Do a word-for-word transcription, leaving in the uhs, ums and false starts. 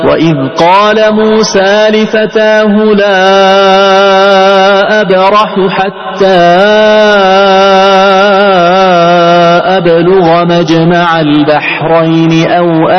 وإذ قال موسى لفتاه لا أبرح حتى أبلغ مجمع البحرين أو